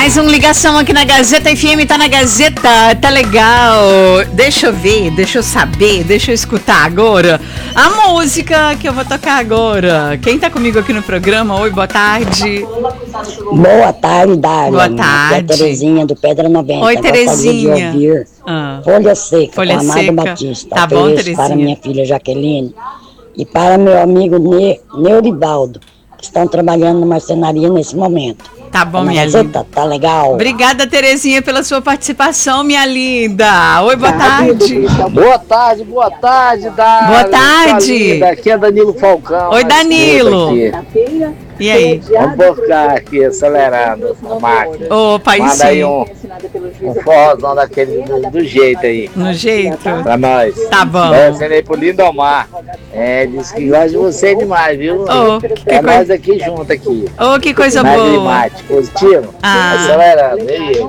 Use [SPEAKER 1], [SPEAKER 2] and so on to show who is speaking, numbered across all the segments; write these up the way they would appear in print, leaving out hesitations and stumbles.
[SPEAKER 1] Mais uma ligação aqui na Gazeta FM, tá na Gazeta, tá legal. Deixa eu ver, deixa eu saber, deixa eu escutar agora a música que eu vou tocar agora. Quem tá comigo aqui no programa? Oi, boa tarde.
[SPEAKER 2] Boa tarde, Dália.
[SPEAKER 1] Boa tarde.
[SPEAKER 2] Aqui é a Terezinha do Pedra 90.
[SPEAKER 1] Oi, Terezinha.
[SPEAKER 2] De ouvir Folha Seca,
[SPEAKER 1] Folha
[SPEAKER 2] com Amado
[SPEAKER 1] Seca.
[SPEAKER 2] Batista.
[SPEAKER 1] Tá bom,
[SPEAKER 2] Terezinha. Para minha filha Jaqueline e para meu amigo Neurivaldo, que estão trabalhando na marcenaria nesse momento.
[SPEAKER 1] Tá bom, minha
[SPEAKER 2] Gazeta,
[SPEAKER 1] linda.
[SPEAKER 2] tá legal.
[SPEAKER 1] Obrigada, Terezinha, pela sua participação, minha linda. Oi, boa tarde.
[SPEAKER 3] Boa tarde, Dália.
[SPEAKER 1] Boa tarde.
[SPEAKER 3] Aqui é Danilo Falcão.
[SPEAKER 1] Oi, Danilo. E aí?
[SPEAKER 3] Vamos buscar aqui, acelerando a máquina.
[SPEAKER 1] Opa, aí
[SPEAKER 3] Manda aí
[SPEAKER 1] sim.
[SPEAKER 3] um forrozão daquele do jeito aí.
[SPEAKER 1] No jeito?
[SPEAKER 3] Pra nós.
[SPEAKER 1] Tá bom.
[SPEAKER 3] Assinei pro Lindomar. Diz que gosta de você demais, viu?
[SPEAKER 1] Que
[SPEAKER 3] nós
[SPEAKER 1] coisa...
[SPEAKER 3] aqui junto aqui.
[SPEAKER 1] Que coisa
[SPEAKER 3] Mais
[SPEAKER 1] boa.
[SPEAKER 3] mate, positivo. Acelerando. E aí?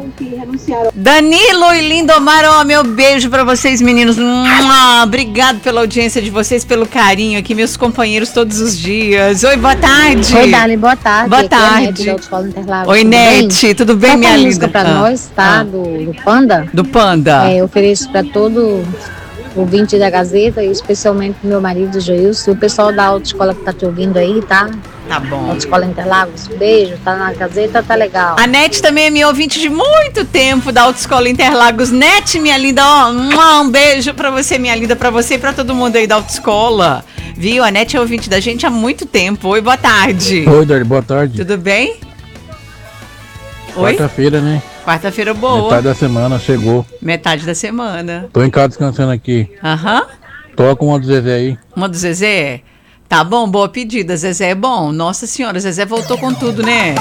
[SPEAKER 1] Danilo e Lindomar, meu beijo pra vocês, meninos. Obrigado pela audiência de vocês, pelo carinho aqui, meus companheiros todos os dias. Oi, boa tarde.
[SPEAKER 4] Oi, Dali, boa tarde.
[SPEAKER 1] Boa
[SPEAKER 4] Aqui é a
[SPEAKER 1] tarde.
[SPEAKER 4] Nete da Autoescola Interlagos.
[SPEAKER 1] Oi, Nete, tudo bem, minha linda?
[SPEAKER 4] Música pra nós, tá? Do Panda.
[SPEAKER 1] Do Panda.
[SPEAKER 4] Eu ofereço pra todo ouvinte da Gazeta, e especialmente pro meu marido, Joilson, e o pessoal da autoescola que tá te ouvindo aí, tá?
[SPEAKER 1] Tá bom.
[SPEAKER 4] Autoescola Interlagos, beijo, tá na Gazeta, tá legal.
[SPEAKER 1] A Nete também é minha ouvinte de muito tempo da Autoescola Interlagos. Nete, minha linda, um beijo pra você, minha linda, pra você e pra todo mundo aí da Autoescola. Viu? A Nete é ouvinte da gente há muito tempo. Oi, boa tarde.
[SPEAKER 5] Oi, Dari, boa tarde.
[SPEAKER 1] Tudo bem? Oi?
[SPEAKER 5] Quarta-feira, né?
[SPEAKER 1] Quarta-feira boa.
[SPEAKER 5] Metade da semana chegou.
[SPEAKER 1] Metade da semana.
[SPEAKER 5] Tô em casa descansando aqui.
[SPEAKER 1] Aham.
[SPEAKER 5] Toca uma do Zezé aí.
[SPEAKER 1] Uma do Zezé? Tá bom, boa pedida. Zezé é bom. Nossa senhora, Zezé voltou com tudo, né?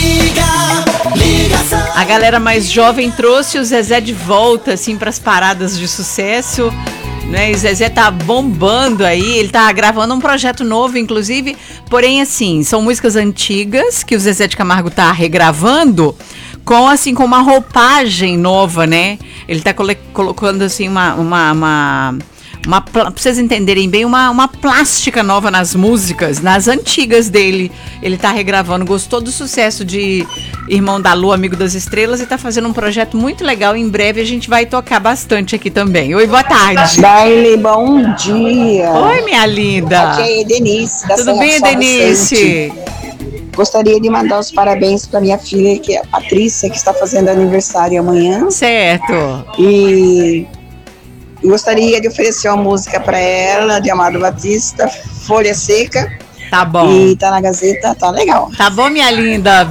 [SPEAKER 1] Ligação. A galera mais jovem trouxe o Zezé de volta, assim, pras paradas de sucesso. Né? E Zezé tá bombando aí, ele tá gravando um projeto novo, inclusive, porém, assim, são músicas antigas que o Zezé de Camargo tá regravando com uma roupagem nova, né? Ele tá colocando, assim, pra vocês entenderem bem, uma plástica nova nas músicas, nas antigas dele. Ele tá regravando, gostou do sucesso de Irmão da Lua, Amigo das Estrelas, e tá fazendo um projeto muito legal. Em breve a gente vai tocar bastante aqui também. Oi, boa tarde.
[SPEAKER 6] Daile, bom dia.
[SPEAKER 1] Oi, minha linda.
[SPEAKER 6] Aqui é Denise, da
[SPEAKER 1] Tudo bem, Denise?
[SPEAKER 6] Gostaria de mandar os parabéns para minha filha, que é a Patrícia, que está fazendo aniversário amanhã.
[SPEAKER 1] Certo.
[SPEAKER 6] E gostaria de oferecer uma música para ela, de Amado Batista, Folha Seca.
[SPEAKER 1] Tá bom.
[SPEAKER 6] E tá na Gazeta, tá legal.
[SPEAKER 1] Tá bom, minha linda.